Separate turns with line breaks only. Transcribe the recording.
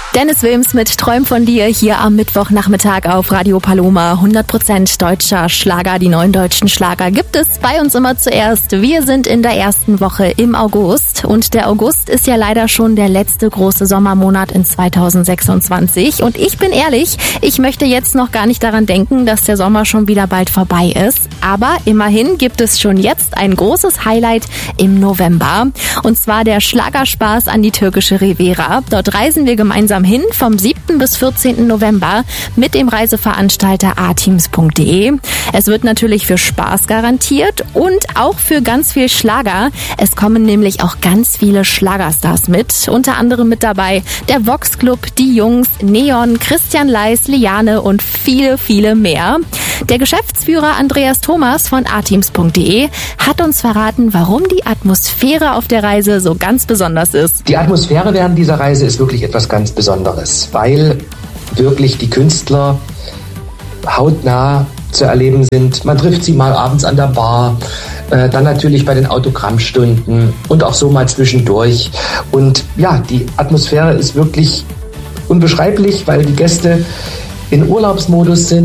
Dennis Wilms mit Träum von dir hier am Mittwochnachmittag auf Radio Paloma. 100% deutscher Schlager, die neuen deutschen Schlager gibt es bei uns immer zuerst. Wir sind in der ersten Woche im August und der August ist ja leider schon der letzte große Sommermonat in 2026. Und ich bin ehrlich, ich möchte jetzt noch gar nicht daran denken, dass der Sommer schon wieder bald vorbei ist. Aber immerhin gibt es schon jetzt ein großes Highlight im November. Und zwar der Schlagerspaß an die türkische Riviera. Dort reisen wir gemeinsam hin vom 7. bis 14. November mit dem Reiseveranstalter ateams.de. Es wird natürlich für Spaß garantiert und auch für ganz viel Schlager. Es kommen nämlich auch ganz viele Schlagerstars mit. Unter anderem mit dabei der Vox Club, die Jungs, Neon, Christian Leis, Liane und viele, viele mehr. Der Geschäftsführer Andreas Thomas von ateams.de hat uns verraten, warum die Atmosphäre auf der Reise so ganz besonders ist.
Die Atmosphäre während dieser Reise ist wirklich etwas ganz Besonderes, weil wirklich die Künstler hautnah zu erleben sind. Man trifft sie mal abends an der Bar, dann natürlich bei den Autogrammstunden und auch so mal zwischendurch. Und ja, die Atmosphäre ist wirklich unbeschreiblich, weil die Gäste in Urlaubsmodus sind.